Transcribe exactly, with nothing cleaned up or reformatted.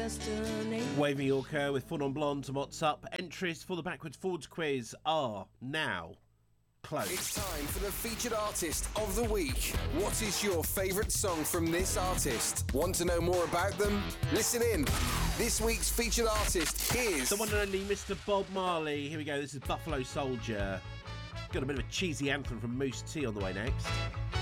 destiny. Waving Yorker with Fun on Blonde and What's Up. Entries for the Backwards Forwards quiz are now closed. It's time for the featured artist of the week. What is your favourite song from this artist? Want to know more about them? Listen in. This week's featured artist is... the one and only Mister Bob Marley. Here we go, this is Buffalo Soldier. Got a bit of a cheesy anthem from Moose T on the way next.